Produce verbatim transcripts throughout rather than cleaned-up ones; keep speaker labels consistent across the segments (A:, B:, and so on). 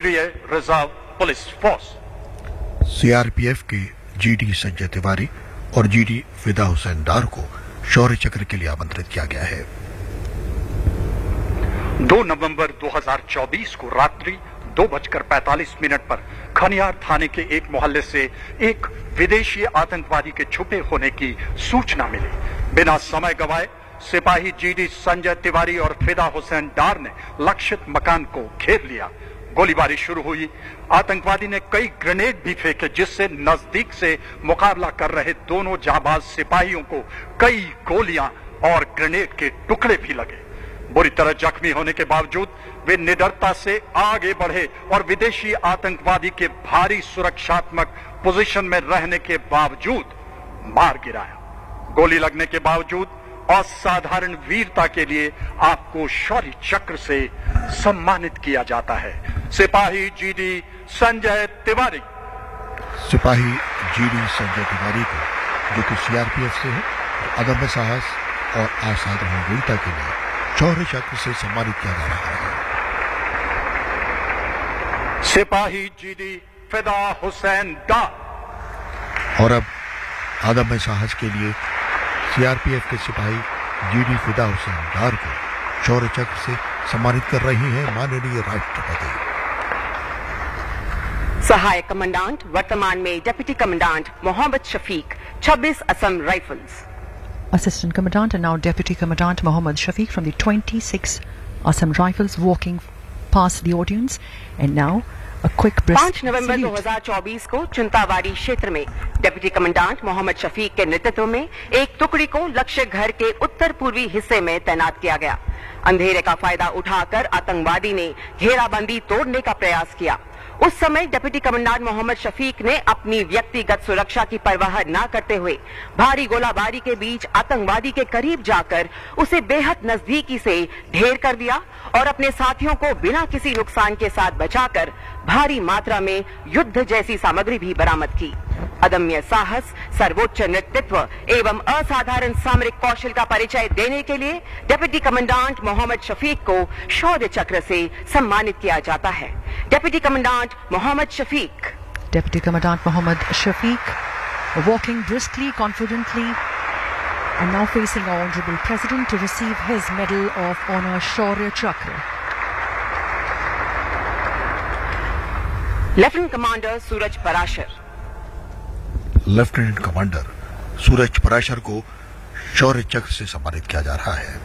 A: केंद्रीय reserve police force.
B: CRPF के GD Sanjay Tiwari और जीडी फिदा हुसैन डार को शौर्य चक्र के लिए आमंत्रित किया गया है।
A: दो नवंबर दो हज़ार चौबीस को रात्रि दो बजकर पैंतालीस मिनट पर खनियार थाने के एक मोहल्ले से एक विदेशी आतंकवादी के छुपे होने की सूचना मिली। बिना समय गवाए सिपाही जीडी संजय तिवारी और फिदा हुसैन डार ने लक्षित मकान को घेर लिया। गोलीबारी शुरू हुई। आतंकवादी ने कई ग्रेनेड भी फेंके, जिससे नजदीक से मुकाबला कर रहे दोनों जाबाज सिपाहियों को कई गोलियां और ग्रेनेड के टुकड़े भी लगे। बुरी तरह जख्मी होने के बावजूद वे निडरता से आगे बढ़े और विदेशी आतंकवादी के भारी सुरक्षात्मक पोजीशन में रहने के बावजूद मार गिराया। गोली लगने के बावजूद असाधारण वीरता के लिए आपको शौर्य चक्र से सम्मानित किया जाता है। सिपाही जीडी संजय तिवारी।
B: सिपाही जीडी संजय तिवारी को, जो कि सीआरपीएफ से है, अदम्य साहस और असाधारण वीरता के लिए शौर्य चक्र से सम्मानित किया जा रहा है।
A: सिपाही जीडी फिदा हुसैन डार।
B: और अब अदम्य साहस के लिए सीआरपीएफ के सिपाही जीडी फिदा हुसैन डार को शौर्य चक्र से सम्मानित कर रही हैं माननीय राष्ट्रपति।
C: सहायक कमांडेंट वर्तमान में डिप्टी कमांडेंट मोहम्मद शफीक, छब्बीस Assam rifles.
D: Assistant Commandant and now Deputy Commandant Mohammad Shafiq from the twenty-six Assam Rifles walking past the audience, and now a quick brisk
C: पाँच नवंबर दो हज़ार चौबीस को चुनतावाड़ी क्षेत्र में डिप्टी कमांडेंट मोहम्मद शफीक के नेतृत्व में एक टुकड़ी को लक्ष्य घर के उत्तर पूर्वी हिस्से में तैनात किया गया। अंधेरे का फायदा उठाकर आतंकवादी ने घेराबंदी तोड़ने का प्रयास किया। उस समय डिप्टी कमांडेंट मोहम्मद शफीक ने अपनी व्यक्तिगत सुरक्षा की परवाह न करते हुए भारी गोलाबारी के बीच आतंकवादी के करीब जाकर उसे बेहद नजदीकी से ढेर कर दिया और अपने साथियों को बिना किसी नुकसान के साथ बचाकर भारी मात्रा में युद्ध जैसी सामग्री भी बरामद की। अदम्य साहस, सर्वोच्च नेतृत्व एवं असाधारण सामरिक कौशल का परिचय देने के लिए डिप्टी कमांडेंट मोहम्मद शफीक को शौर्य चक्र से सम्मानित किया जाता है। Deputy commandant Mohammad Shafiq.
D: Deputy Commandant Mohammad Shafiq walking briskly, confidently, and now facing our Honorable President to receive his Medal of Honor Shaurya Chakra.
C: Lieutenant commander Suraj Parashar.
B: Lieutenant commander सूरज पराशर को शौर्य चक्र से सम्मानित किया जा रहा है।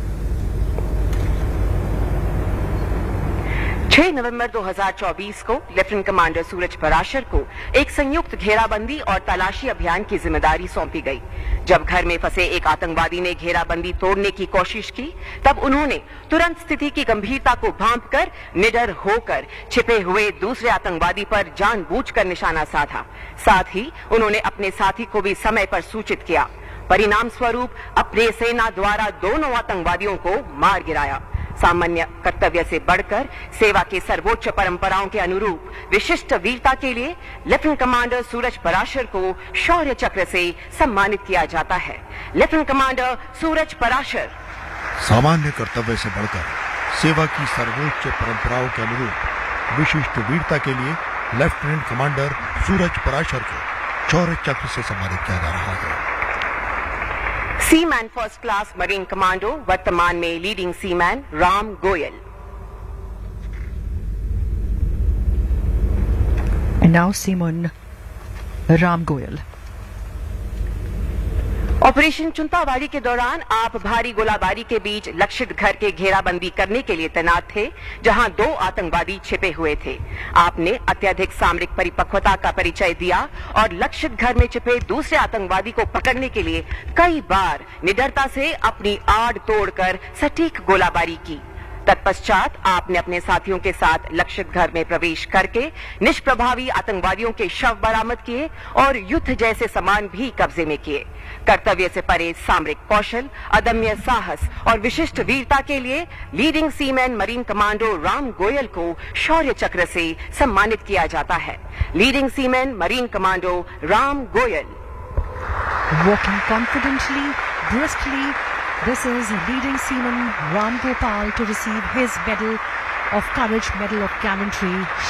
C: छह नवंबर दो हज़ार चौबीस को लेफ्टिनेंट कमांडर सूरज पराशर को एक संयुक्त घेराबंदी और तलाशी अभियान की जिम्मेदारी सौंपी गई। जब घर में फंसे एक आतंकवादी ने घेराबंदी तोड़ने की कोशिश की, तब उन्होंने तुरंत स्थिति की गंभीरता को भांपकर निडर होकर छिपे हुए दूसरे आतंकवादी पर जानबूझकर निशाना साधा। साथ ही उन्होंने अपने साथी को भी समय पर सूचित किया। परिणाम स्वरूप अपने सेना द्वारा दोनों आतंकवादियों को मार गिराया। सामान्य कर्तव्य से बढ़कर सेवा के सर्वोच्च परंपराओं के अनुरूप विशिष्ट वीरता के लिए लेफ्टिनेंट कमांडर सूरज पराशर को शौर्य चक्र से सम्मानित किया जाता है। लेफ्टिनेंट कमांडर सूरज पराशर।
B: सामान्य कर्तव्य से बढ़कर सेवा की सर्वोच्च परंपराओं के अनुरूप विशिष्ट वीरता के लिए लेफ्टिनेंट कमांडर सूरज पराशर को शौर्य चक्र से सम्मानित किया जा रहा है।
C: Seaman first class marine commando वर्तमान में leading seaman Ram Goyal.
D: And now Seaman Ram Goyal.
C: Operation चुनतावाड़ी के दौरान आप भारी गोलाबारी के बीच लक्षित घर के घेराबंदी करने के लिए तैनात थे, जहां दो आतंकवादी छिपे हुए थे। आपने अत्यधिक सामरिक परिपक्वता का परिचय दिया और लक्षित घर में छिपे दूसरे आतंकवादी को पकड़ने के लिए कई बार निडरता से अपनी आड़ तोड़कर सटीक गोलाबारी की। तत्पश्चात आपने अपने साथियों के साथ लक्षित घर में प्रवेश करके निष्प्रभावी आतंकवादियों के शव बरामद किए और युद्ध जैसे सामान भी कब्जे में किए। कर्तव्य से परे सामरिक कौशल, अदम्य साहस और विशिष्ट वीरता के लिए leading seaman marine commando Ram Goyal को शौर्य चक्र से सम्मानित किया जाता है। Leading seaman marine commando Ram Goyal.
D: Walking confidently, briskly, this is leading seaman Ram Gopal to receive his Medal of Courage, Medal of Gallantry.